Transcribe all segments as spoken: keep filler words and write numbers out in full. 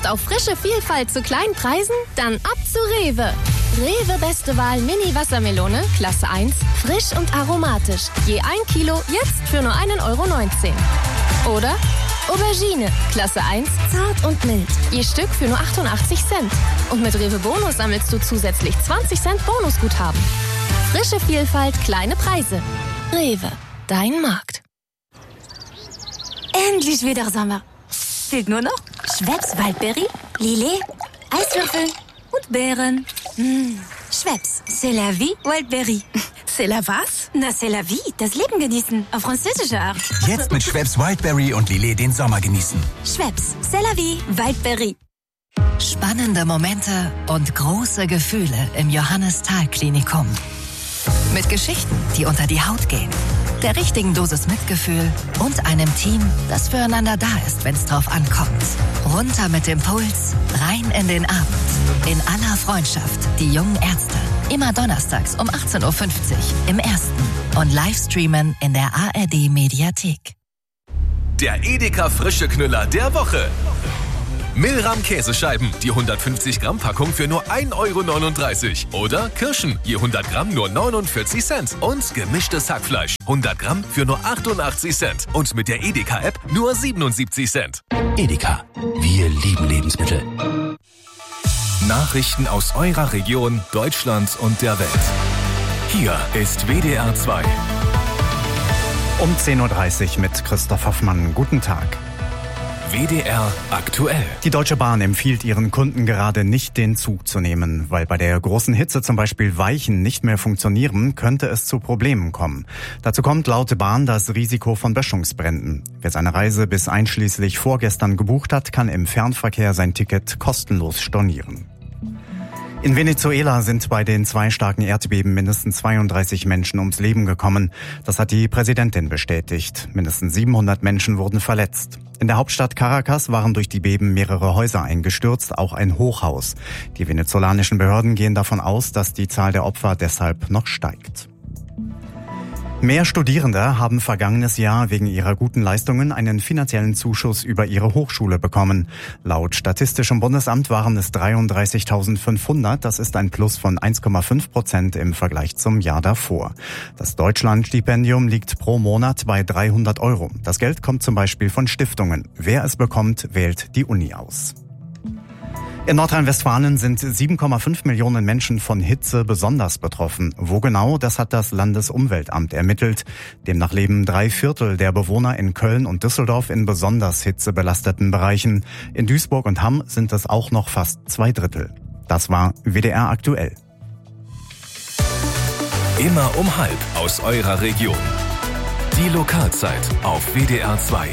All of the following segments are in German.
Lust auf frische Vielfalt zu kleinen Preisen? Dann ab zu Rewe. Rewe Beste Wahl Mini Wassermelone, Klasse eins, frisch und aromatisch. Je ein Kilo, jetzt für nur einen Euro neunzehn. Oder Aubergine, Klasse eins, zart und mild. Je Stück für nur achtundachtzig Cent. Und mit Rewe Bonus sammelst du zusätzlich zwanzig Cent Bonusguthaben. Frische Vielfalt, kleine Preise. Rewe, dein Markt. Endlich wieder Sommer. Fehlt nur noch Schweppes Waldberry, Lillet, Eiswürfel und Beeren. Mmh. Schweppes, c'est la vie, Waldberry. C'est la was? Na, c'est la vie, das Leben genießen, auf französische Art. Jetzt mit Schweppes Wildberry und Lillet den Sommer genießen. Schweppes, c'est la vie, Waldberry. Spannende Momente und große Gefühle im Johannes-Thal-Klinikum. Mit Geschichten, die unter die Haut gehen, der richtigen Dosis Mitgefühl und einem Team, das füreinander da ist, wenn es drauf ankommt. Runter mit dem Puls, rein in den Abend. In aller Freundschaft, die jungen Ärzte. Immer donnerstags um achtzehn Uhr fünfzig im Ersten und Livestreamen in der A R D-Mediathek. Der Edeka Frische Knüller der Woche. Milram Käsescheiben, die hundertfünfzig Gramm Packung für nur ein Euro neununddreißig. Oder Kirschen, je hundert Gramm nur neunundvierzig Cent. Und gemischtes Hackfleisch, hundert Gramm für nur achtundachtzig Cent. Und mit der Edeka-App nur siebenundsiebzig Cent. Edeka, wir lieben Lebensmittel. Nachrichten aus eurer Region, Deutschland und der Welt. Hier ist W D R zwei. Um zehn Uhr dreißig mit Christoph Hoffmann. Guten Tag. W D R aktuell. Die Deutsche Bahn empfiehlt ihren Kunden gerade nicht, den Zug zu nehmen. Weil bei der großen Hitze zum Beispiel Weichen nicht mehr funktionieren, könnte es zu Problemen kommen. Dazu kommt laut Bahn das Risiko von Böschungsbränden. Wer seine Reise bis einschließlich vorgestern gebucht hat, kann im Fernverkehr sein Ticket kostenlos stornieren. In Venezuela sind bei den zwei starken Erdbeben mindestens zweiunddreißig Menschen ums Leben gekommen. Das hat die Präsidentin bestätigt. Mindestens siebenhundert Menschen wurden verletzt. In der Hauptstadt Caracas waren durch die Beben mehrere Häuser eingestürzt, auch ein Hochhaus. Die venezolanischen Behörden gehen davon aus, dass die Zahl der Opfer deshalb noch steigt. Mehr Studierende haben vergangenes Jahr wegen ihrer guten Leistungen einen finanziellen Zuschuss über ihre Hochschule bekommen. Laut Statistischem Bundesamt waren es dreiunddreißigtausendfünfhundert. Das ist ein Plus von eins Komma fünf Prozent im Vergleich zum Jahr davor. Das Deutschlandstipendium liegt pro Monat bei dreihundert Euro. Das Geld kommt zum Beispiel von Stiftungen. Wer es bekommt, wählt die Uni aus. In Nordrhein-Westfalen sind sieben Komma fünf Millionen Menschen von Hitze besonders betroffen. Wo genau, das hat das Landesumweltamt ermittelt. Demnach leben drei Viertel der Bewohner in Köln und Düsseldorf in besonders hitzebelasteten Bereichen. In Duisburg und Hamm sind es auch noch fast zwei Drittel. Das war W D R aktuell. Immer um halb aus eurer Region. Die Lokalzeit auf W D R zwei.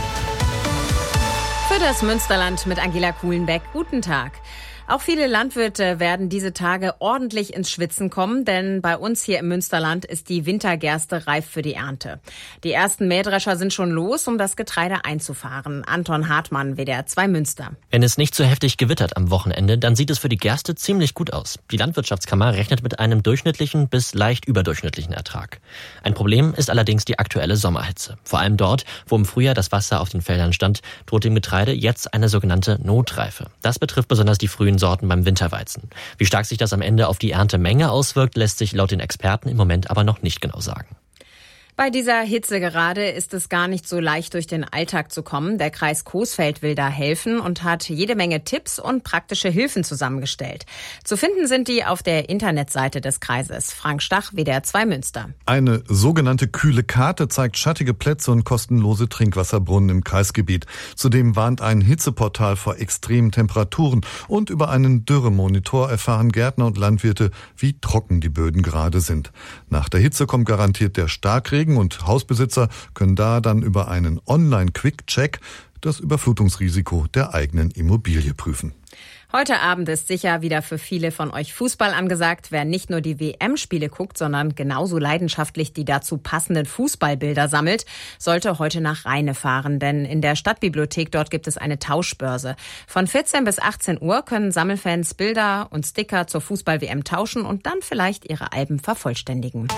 Für das Münsterland mit Angela Kuhlenbeck. Guten Tag. Auch viele Landwirte werden diese Tage ordentlich ins Schwitzen kommen, denn bei uns hier im Münsterland ist die Wintergerste reif für die Ernte. Die ersten Mähdrescher sind schon los, um das Getreide einzufahren. Anton Hartmann, W D R zwei Münster. Wenn es nicht so heftig gewittert am Wochenende, dann sieht es für die Gerste ziemlich gut aus. Die Landwirtschaftskammer rechnet mit einem durchschnittlichen bis leicht überdurchschnittlichen Ertrag. Ein Problem ist allerdings die aktuelle Sommerhitze. Vor allem dort, wo im Frühjahr das Wasser auf den Feldern stand, droht dem Getreide jetzt eine sogenannte Notreife. Das betrifft besonders die frühen Sorten beim Winterweizen. Wie stark sich das am Ende auf die Erntemenge auswirkt, lässt sich laut den Experten im Moment aber noch nicht genau sagen. Bei dieser Hitze gerade ist es gar nicht so leicht, durch den Alltag zu kommen. Der Kreis Coesfeld will da helfen und hat jede Menge Tipps und praktische Hilfen zusammengestellt. Zu finden sind die auf der Internetseite des Kreises. Frank Stach, W D R zwei Münster. Eine sogenannte kühle Karte zeigt schattige Plätze und kostenlose Trinkwasserbrunnen im Kreisgebiet. Zudem warnt ein Hitzeportal vor extremen Temperaturen und über einen Dürremonitor erfahren Gärtner und Landwirte, wie trocken die Böden gerade sind. Nach der Hitze kommt garantiert der Starkregen und Hausbesitzer können da dann über einen Online-Quick-Check das Überflutungsrisiko der eigenen Immobilie prüfen. Heute Abend ist sicher wieder für viele von euch Fußball angesagt. Wer nicht nur die W M-Spiele guckt, sondern genauso leidenschaftlich die dazu passenden Fußballbilder sammelt, sollte heute nach Rheine fahren. Denn in der Stadtbibliothek dort gibt es eine Tauschbörse. Von vierzehn bis achtzehn Uhr können Sammelfans Bilder und Sticker zur Fußball-W M tauschen und dann vielleicht ihre Alben vervollständigen.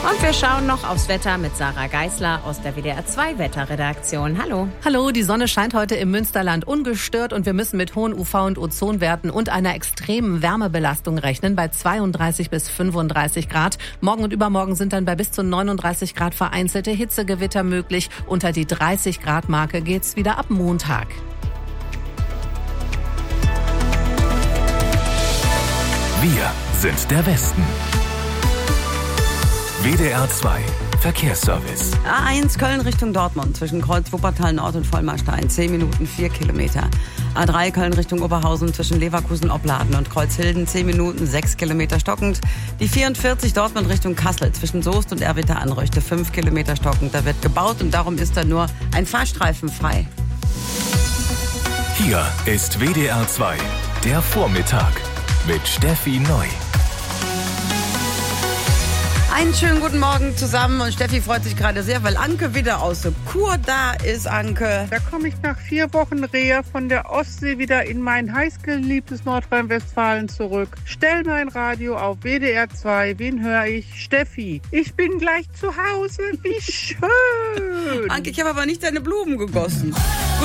Und wir schauen noch aufs Wetter mit Sarah Geisler aus der W D R zwei Wetterredaktion. Hallo. Hallo, die Sonne scheint heute im Münsterland ungestört und wir müssen mit hohen U V- und Ozonwerten und einer extremen Wärmebelastung rechnen bei zweiunddreißig bis fünfunddreißig Grad. Morgen und übermorgen sind dann bei bis zu neununddreißig Grad vereinzelte Hitzegewitter möglich. Unter die dreißig Grad Marke geht's wieder ab Montag. Wir sind der Westen. W D R zwei Verkehrsservice. A eins Köln Richtung Dortmund zwischen Kreuz Wuppertal Nord und Vollmarstein. zehn Minuten, vier Kilometer. A drei Köln Richtung Oberhausen zwischen Leverkusen Opladen und Kreuzhilden. zehn Minuten, sechs Kilometer stockend. Die vierundvierzig Dortmund Richtung Kassel zwischen Soest und Erwitter Anröchte. fünf Kilometer stockend. Da wird gebaut und darum ist da nur ein Fahrstreifen frei. Hier ist W D R zwei, der Vormittag mit Steffi Neu. Einen schönen guten Morgen zusammen und Steffi freut sich gerade sehr, weil Anke wieder aus der Kur da ist, Anke. Da komme ich nach vier Wochen Reha von der Ostsee wieder in mein heißgeliebtes Nordrhein-Westfalen zurück. Stell mein Radio auf W D R zwei. Wen höre ich? Steffi. Ich bin gleich zu Hause. Wie schön. Anke, ich habe aber nicht deine Blumen gegossen.